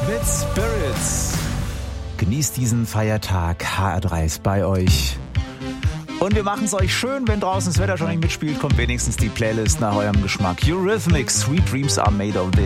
mit Spirits. Genießt diesen Feiertag. HR3 ist bei euch. Und wir machen es euch schön, wenn draußen das Wetter schon nicht mitspielt, kommt wenigstens die Playlist nach eurem Geschmack. Eurythmics, Sweet Dreams are made of this.